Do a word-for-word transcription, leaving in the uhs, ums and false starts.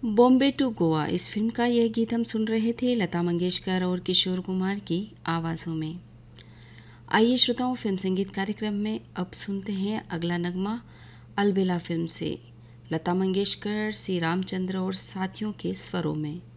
Bombay to Goa, इस film का यह गीत हम सुन रहे थे लता मंगेशकर और किशोर कुमार की आवाज़ों में। आइए श्रोताओं, फिल्म संगीत कार्यक्रम में अब सुनते हैं अगला नगमा अलबेला फिल्म से, लता मंगेशकर, सी रामचंद्र और साथियों के स्वरों में।